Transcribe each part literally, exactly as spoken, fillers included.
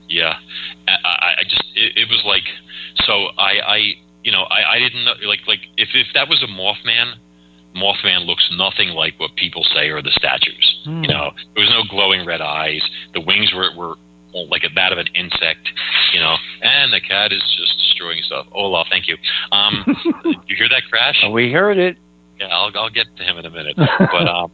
Yeah, I, I I just it, it was like so I, I you know I, I didn't know like like if if that was a Mothman, Mothman looks nothing like what people say are the statues. Mm. You know, there was no glowing red eyes. The wings were were like that of an insect. You know, and the cat is just destroying stuff. Olaf, thank you. Um, you hear that crash? We heard it. Yeah, I'll I'll get to him in a minute. But um,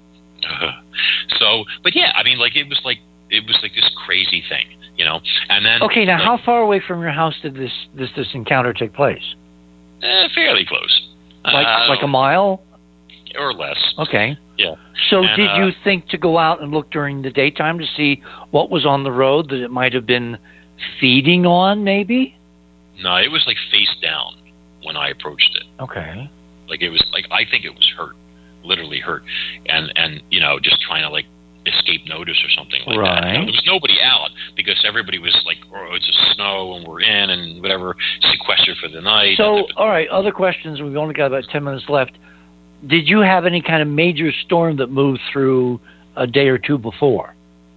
so but yeah, I mean, like it was like it was like this crazy thing. You know, and then okay. Now, like, how far away from your house did this this this encounter take place? Eh, fairly close, Like uh, like a mile or less. Okay. Yeah. So, and, did uh, you think to go out and look during the daytime to see what was on the road that it might have been feeding on? Maybe. No, it was like face down when I approached it. Okay. Like it was like I think it was hurt, literally hurt, and and you know just trying to like. escape notice or something like right. that. You know, there was nobody out because everybody was like, oh, it's a snow and we're in and whatever, sequestered for the night. So, all right, other questions. We've only got about ten minutes left. Did you have any kind of major storm that moved through a day or two before?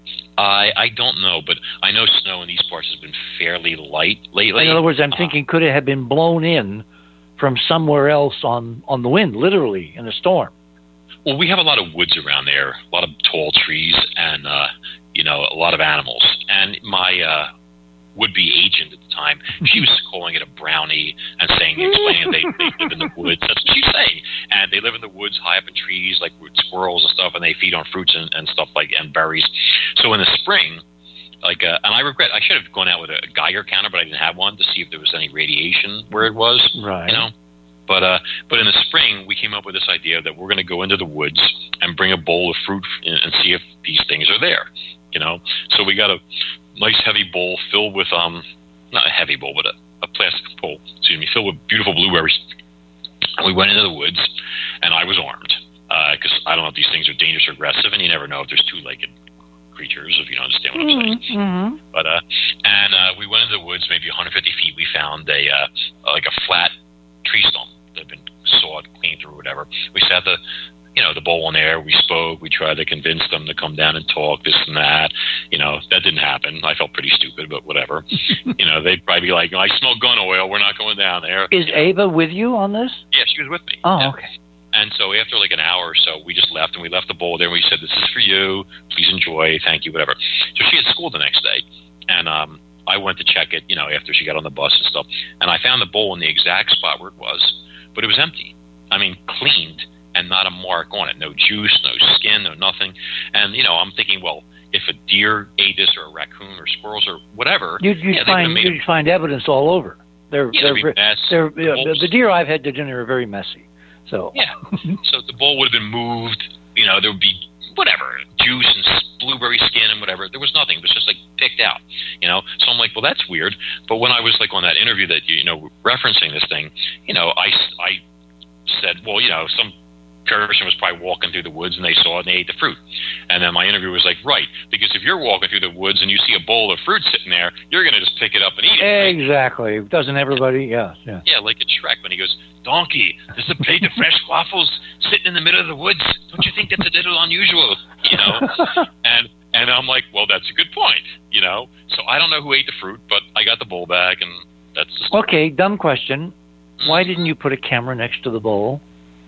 I I don't know, but I know snow in these parts has been fairly light lately. In other words, I'm uh, thinking, could it have been blown in from somewhere else on, on the wind, literally, in a storm? Well, we have a lot of woods around there, a lot of tall trees, and uh, you know, a lot of animals. And my uh, would-be agent at the time, she was calling it a brownie and saying, explaining they, they live in the woods. That's what she's saying. And they live in the woods, high up in trees, like with squirrels and stuff, and they feed on fruits and, and stuff like and berries. So in the spring, like, uh, and I regret, I should have gone out with a Geiger counter, but I didn't have one to see if there was any radiation where it was. Right. You know. But uh, but in the spring, we came up with this idea that we're going to go into the woods and bring a bowl of fruit and see if these things are there, you know. So we got a nice heavy bowl filled with um, not a heavy bowl, but a, a plastic bowl, excuse me, filled with beautiful blueberries. And we went into the woods, and I was armed because uh, I don't know if these things are dangerous or aggressive, and you never know if there's two-legged creatures, if you don't understand what I'm saying. Mm-hmm. But uh, and uh, we went into the woods, maybe one hundred fifty feet. We found a uh, like a flat tree stump that had been sawed clean through, whatever. We sat the, you know, the bowl in there. We spoke. We tried to convince them to come down and talk, this and that. You know, that didn't happen. I felt pretty stupid, but whatever. You know, they'd probably be like, I smell gun oil. We're not going down there. Is you know? Ava with you on this? Yeah, she was with me. Oh, yeah. okay. And so after like an hour or so, we just left, and we left the bowl there. And we said, this is for you. Please enjoy. Thank you, whatever. So she had school the next day, and um, I went to check it, you know, after she got on the bus and stuff. And I found the bowl in the exact spot where it was, but it was empty. I mean, cleaned and not a mark on it. No juice, no skin, no nothing. And, you know, I'm thinking, well, if a deer ate this or a raccoon or squirrels or whatever, you'd, you'd yeah, find you'd a, find evidence all over. They're, yeah, they're, mess, they're, the, uh, the deer I've had to dinner are very messy. So yeah, so the bowl would have been moved. You know, there would be whatever juice and blueberry skin and whatever. There was nothing. It was just like picked out. You know, so I'm like, well, that's weird. But when I was like on that interview that you know referencing this thing, you know, I I said, well, you know, some person was probably walking through the woods and they saw it and they ate the fruit. And then my interviewer was like, right, because if you're walking through the woods and you see a bowl of fruit sitting there, you're going to just pick it up and eat it. Right? Exactly. Doesn't everybody? Yeah, yeah. Yeah, like it's Shrek when he goes, donkey, there's a plate of fresh waffles sitting in the middle of the woods. Don't you think that's a little unusual? You know? and and I'm like, well, that's a good point. You know? So I don't know who ate the fruit, but I got the bowl back, and that's the story. Okay, dumb question. Why didn't you put a camera next to the bowl?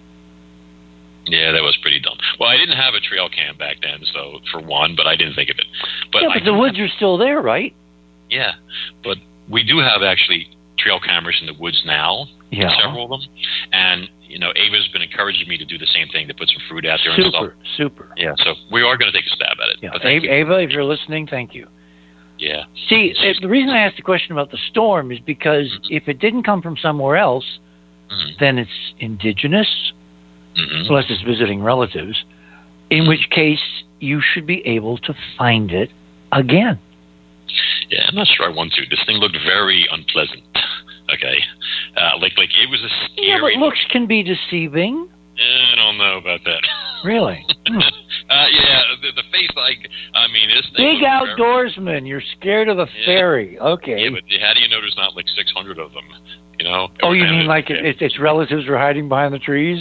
Yeah, that was pretty dumb. Well, I didn't have a trail cam back then, so for one, but I didn't think of it. But, yeah, but I the woods have, are still there, right? Yeah, but we do have actually trail cameras in the woods now, yeah. several of them. And, you know, Ava's been encouraging me to do the same thing, to put some fruit out there super, and stuff. Super, super. Yeah, so we are going to take a stab at it. Yeah. But Ava, Ava, if you're listening, thank you. Yeah. See, the reason I asked the question about the storm is because mm-hmm. if it didn't come from somewhere else, mm-hmm. then it's indigenous, mm-hmm. unless it's visiting relatives, in mm-hmm. which case you should be able to find it again. Yeah, I'm not sure I want to. This thing looked very unpleasant. Okay, uh, like like it was a scary. Yeah, but looks can be deceiving. I don't know about that. Really? Hmm. uh, yeah, the, the face, like I mean, this thing big outdoorsman. Very... You're scared of a yeah. fairy. Okay. Yeah, but how do you know there's not like six hundred of them? You know? Oh, you mean like it, it's relatives are hiding behind the trees?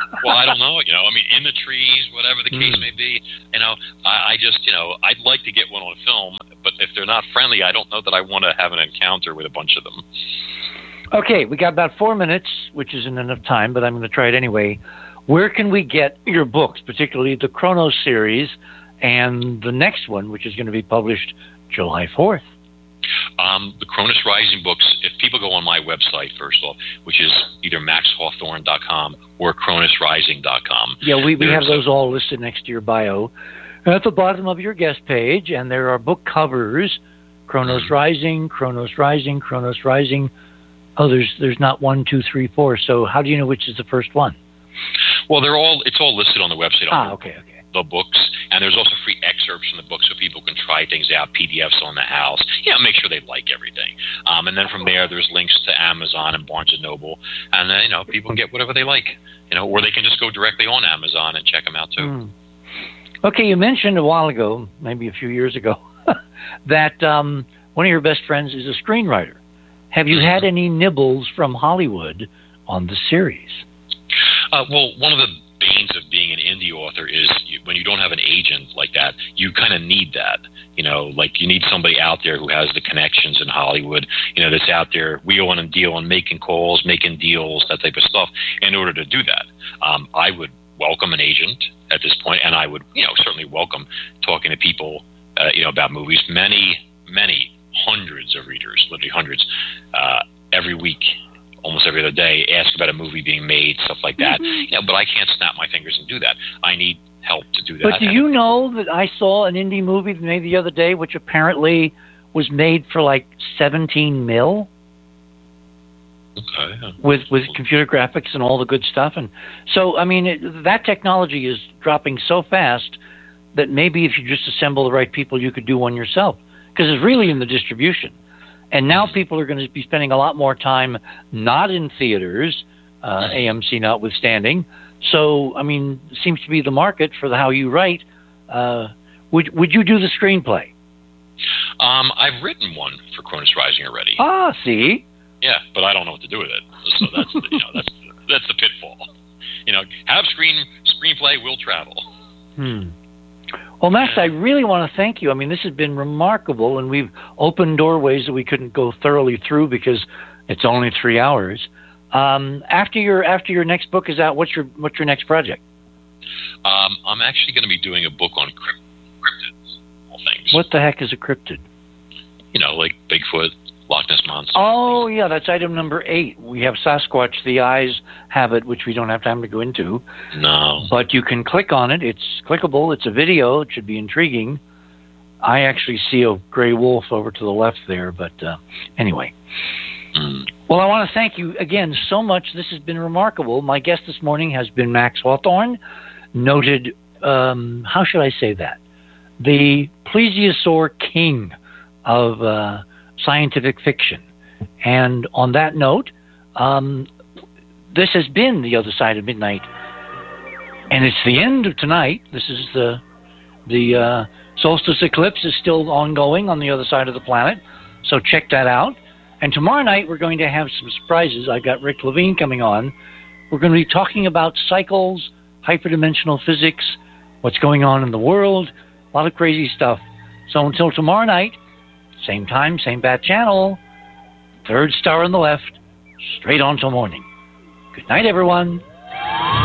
Well, I don't know. You know, I mean, in the trees, whatever the case mm. may be. You know, I, I just, you know, I'd like to get one on film, but if they're not friendly, I don't know that I want to have an encounter with a bunch of them. Okay, we got about four minutes, which isn't enough time, but I'm going to try it anyway. Where can we get your books, particularly the Chronos series and the next one, which is going to be published July fourth? Um, the Cronus Rising books, if people go on my website, first of all, which is either max hawthorne dot com or cronus rising dot com. Yeah, we, we have those all listed next to your bio. At the bottom of your guest page, and there are book covers, Chronos mm-hmm. Rising, Chronos Rising, Chronos Rising. Oh, there's there's not one, two, three, four. So how do you know which is the first one? Well, they're all it's all listed on the website. Ah, okay, okay. The books, and there's also free excerpts from the book so people can try things out, P D Fs on the house, you know, make sure they like everything. Um, and then from there, there's links to Amazon and Barnes and Noble, and then, you know, people can get whatever they like, you know, or they can just go directly on Amazon and check them out too. Mm. Okay, you mentioned a while ago, maybe a few years ago, that um, one of your best friends is a screenwriter. Have you had any nibbles from Hollywood on the series? Uh, well, one of the banes of being an indie author is you, when you don't have an agent like that, you kind of need that. You know, like you need somebody out there who has the connections in Hollywood, you know, that's out there wheeling and dealing, making calls, making deals, that type of stuff in order to do that. Um, I would welcome an agent at this point, and I would, you know, certainly welcome talking to people, uh, you know, about movies. Many, many hundreds of readers, literally hundreds, uh, every week, almost every other day, ask about a movie being made, stuff like that. Mm-hmm. You know, but I can't snap my fingers and do that. I need help to do that. But do you know that I saw an indie movie made the other day, which apparently was made for like seventeen mil? Okay. Yeah. With with computer graphics and all the good stuff, and so I mean it, that technology is dropping so fast that maybe if you just assemble the right people, you could do one yourself, because it's really in the distribution. And now people are going to be spending a lot more time not in theaters, uh, A M C notwithstanding. So, I mean, it seems to be the market for the, how you write. Uh, would would you do the screenplay? Um, I've written one for Cronus Rising already. Ah, see? Yeah, but I don't know what to do with it. So that's the, you know that's that's the pitfall. You know, have screen screenplay will travel. Hmm. Well, Max, I really want to thank you. I mean, this has been remarkable, and we've opened doorways that we couldn't go thoroughly through because it's only three hours. Um, after your after your next book is out, what's your what's your next project? Um, I'm actually going to be doing a book on crypt- cryptids, all things. What the heck is a cryptid? You know, like Bigfoot, Loch Ness Monster. Oh, yeah, that's item number eight. We have Sasquatch, the eyes have it, which we don't have time to go into. No. But you can click on it. It's clickable. It's a video. It should be intriguing. I actually see a gray wolf over to the left there, but uh, anyway. Mm. Well, I want to thank you again so much. This has been remarkable. My guest this morning has been Max Hawthorne, noted, um, how should I say that? The plesiosaur king of uh, scientific fiction. And on that note, um, this has been The Other Side of Midnight. And it's the end of tonight. This is the, the uh, solstice eclipse is still ongoing on the other side of the planet. So check that out. And tomorrow night, we're going to have some surprises. I've got Rick Levine coming on. We're going to be talking about cycles, hyperdimensional physics, what's going on in the world, a lot of crazy stuff. So until tomorrow night, same time, same bat channel, third star on the left, straight on till morning. Good night, everyone.